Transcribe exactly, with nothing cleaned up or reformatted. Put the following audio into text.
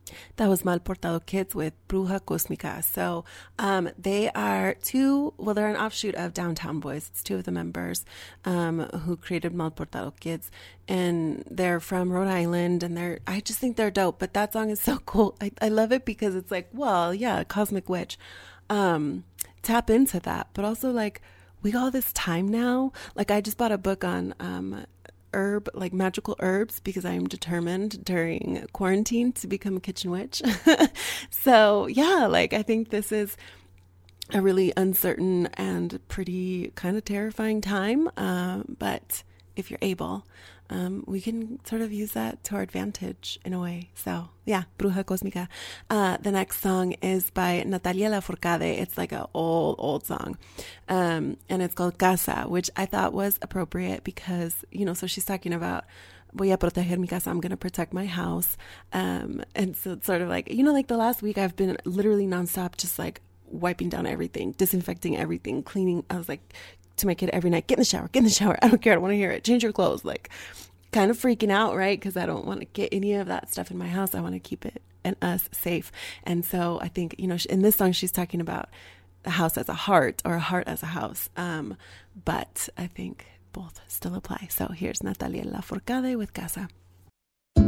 That was Mal Portado Kids with Bruja Cosmica. So um, they are two, well, they're an offshoot of Downtown Boys. It's two of the members um, who created Mal Portado Kids. And they're from Rhode Island, and they're, I just think they're dope. But that song is so cool. I, I love it because it's like, well, yeah, Cosmic Witch. Um, tap into that. But also, like, we got all this time now. Like, I just bought a book on um, herb, like magical herbs, because I am determined during quarantine to become a kitchen witch. So yeah, like I think this is a really uncertain and pretty kind of terrifying time. Um, but if you're able, um, we can sort of use that to our advantage in a way. So yeah, Bruja Cósmica. Uh, the next song is by Natalia Lafourcade. It's like an old, old song. Um, and it's called Casa, which I thought was appropriate because, you know, so she's talking about voy a proteger mi casa, I'm going to protect my house. Um, and so it's sort of like, you know, like the last week I've been literally nonstop just like wiping down everything, disinfecting everything, cleaning. I was like, to my kid every night, get in the shower, get in the shower. I don't care. I don't want to hear it. Change your clothes. Like kind of freaking out, right? Because I don't want to get any of that stuff in my house. I want to keep it and us safe. And so I think, you know, in this song, she's talking about a house as a heart or a heart as a house. Um, but I think both still apply. So here's Natalia Lafourcade with Casa.